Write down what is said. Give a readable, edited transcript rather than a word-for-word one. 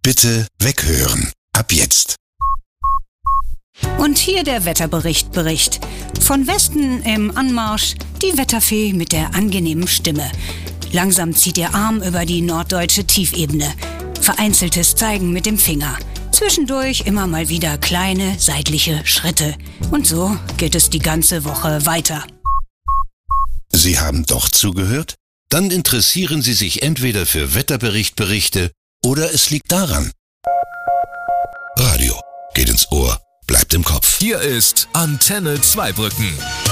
Bitte weghören. Ab jetzt. Und hier der Wetterbericht. Von Westen im Anmarsch die Wetterfee mit der angenehmen Stimme. Langsam zieht ihr Arm über die norddeutsche Tiefebene. Vereinzeltes Zeigen mit dem Finger. Zwischendurch immer mal wieder kleine seitliche Schritte. Und so geht es die ganze Woche weiter. Sie haben doch zugehört? Dann interessieren Sie sich entweder für Wetterberichte oder es liegt daran. Radio geht ins Ohr, bleibt im Kopf. Hier ist Antenne Zweibrücken.